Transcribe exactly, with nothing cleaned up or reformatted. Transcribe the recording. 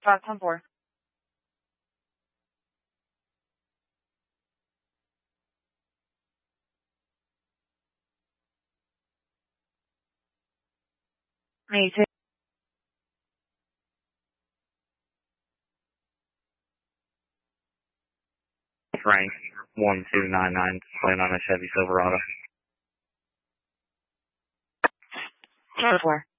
five ten four. Me too. Frank, one two nine nine, playing on a Chevy Silverado. ten four.